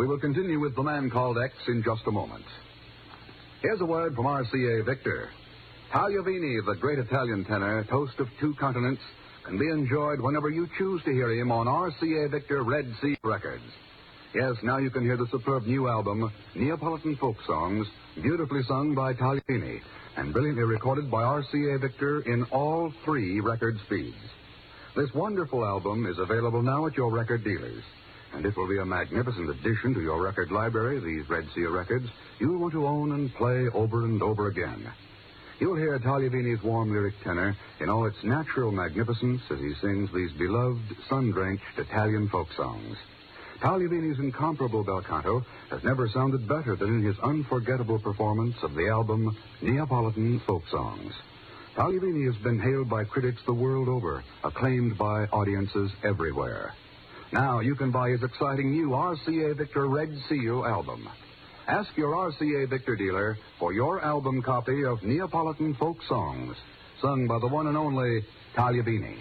will continue with The Man Called X in just a moment. Here's a word from RCA Victor. Tagliavini, the great Italian tenor, toast of two continents, can be enjoyed whenever you choose to hear him on RCA Victor Red Sea Records. Yes, now you can hear the superb new album, Neapolitan Folk Songs, beautifully sung by Tagliavini and brilliantly recorded by RCA Victor in all 3 record speeds. This wonderful album is available now at your record dealers, and it will be a magnificent addition to your record library, these Red Sea records you'll want to own and play over and over again. You'll hear Tagliavini's warm lyric tenor in all its natural magnificence as he sings these beloved, sun-drenched Italian folk songs. Tagliavini's incomparable bel canto has never sounded better than in his unforgettable performance of the album Neapolitan Folk Songs. Tagliavini has been hailed by critics the world over, acclaimed by audiences everywhere. Now you can buy his exciting new RCA Victor Red Seal album. Ask your RCA Victor dealer for your album copy of Neapolitan Folk Songs, sung by the one and only Tagliavini.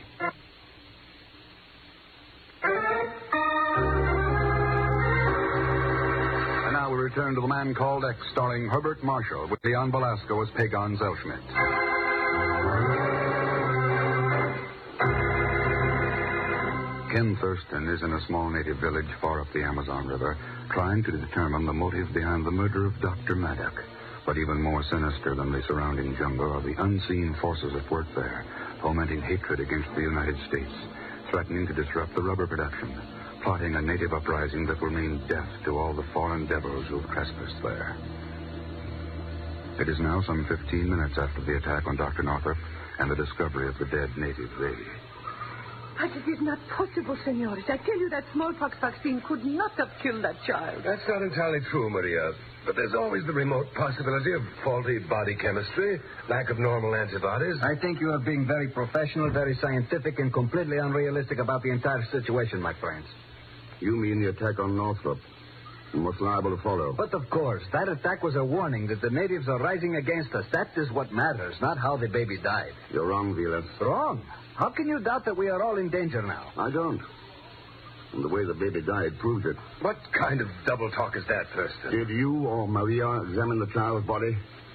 And now we return to The Man Called X, starring Herbert Marshall with Leon Velasco as Pagon Zellschmidt. Ken Thurston is in a small native village far up the Amazon River, trying to determine the motive behind the murder of Dr. Maddock. But even more sinister than the surrounding jungle are the unseen forces at work there, fomenting hatred against the United States, threatening to disrupt the rubber production, plotting a native uprising that will mean death to all the foreign devils who've trespassed there. It is now some 15 minutes after the attack on Dr. Northrop and the discovery of the dead native lady. But it is not possible, senores. I tell you that smallpox vaccine could not have killed that child. That's not entirely true, Maria. But there's always the remote possibility of faulty body chemistry, lack of normal antibodies. I think you are being very professional, very scientific, and completely unrealistic about the entire situation, my friends. You mean the attack on Northrop? And what's liable to follow? But of course, that attack was a warning that the natives are rising against us. That is what matters, not how the baby died. You're wrong, Vilas. Wrong? How can you doubt that we are all in danger now? I don't. And the way the baby died proves it. What kind of double talk is that, Thurston? Did you or Maria examine the child's body?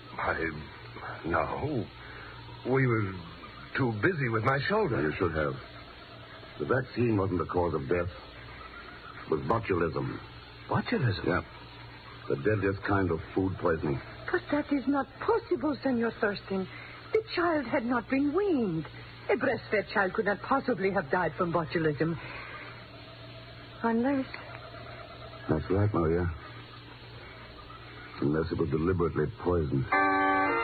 No. We were too busy with my shoulder. You should have. The vaccine wasn't the cause of death. It was botulism. Botulism? Yeah. The deadliest kind of food poisoning. But that is not possible, Senor Thurston. The child had not been weaned. A breastfed child could not possibly have died from botulism. Unless... That's right, Maria. Unless it was deliberately poisoned.